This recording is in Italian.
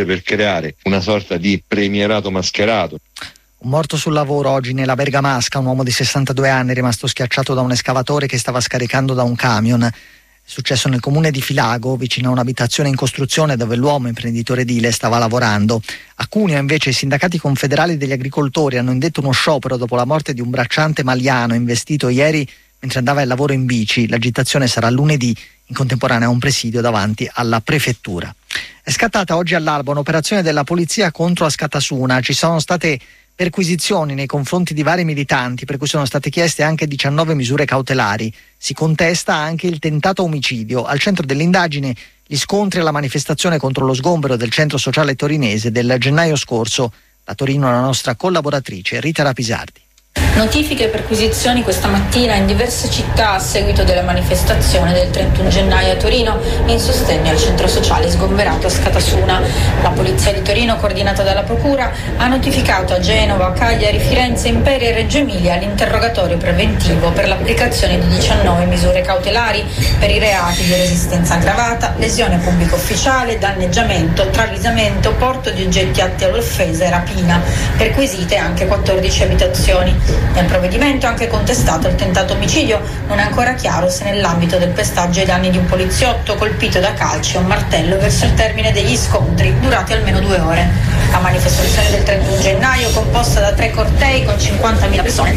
per creare una sorta di premierato mascherato. Un morto sul lavoro oggi nella Bergamasca, un uomo di 62 anni rimasto schiacciato da un escavatore che stava scaricando da un camion. È successo nel comune di Filago, vicino a un'abitazione in costruzione dove l'uomo, imprenditore edile, stava lavorando. A Cuneo invece i sindacati confederali degli agricoltori hanno indetto uno sciopero dopo la morte di un bracciante maliano investito ieri mentre andava al lavoro in bici. L'agitazione sarà lunedì, in contemporanea a un presidio davanti alla prefettura. È scattata oggi all'alba un'operazione della polizia contro Askatasuna. Ci sono state perquisizioni nei confronti di vari militanti, per cui sono state chieste anche 19 misure cautelari. Si contesta anche il tentato omicidio. Al centro dell'indagine gli scontri alla manifestazione contro lo sgombero del centro sociale torinese del gennaio scorso. Da Torino la nostra collaboratrice Rita Rapisardi. Notifiche e perquisizioni questa mattina in diverse città a seguito della manifestazione del 31 gennaio a Torino in sostegno al centro sociale sgomberato a Askatasuna. La polizia di Torino, coordinata dalla procura, ha notificato a Genova, Cagliari, Firenze, Imperia e Reggio Emilia l'interrogatorio preventivo per l'applicazione di 19 misure cautelari per i reati di resistenza aggravata, lesione pubblico ufficiale, danneggiamento, travisamento, porto di oggetti atti all'offesa e rapina. Perquisite anche 14 abitazioni. Nel provvedimento è anche contestato il tentato omicidio. Non è ancora chiaro se nell'ambito del pestaggio ai danni di un poliziotto colpito da calci e un martello verso il termine degli scontri durati almeno 2 ore. La manifestazione del 31 gennaio, composta da 3 cortei con 50.000 persone,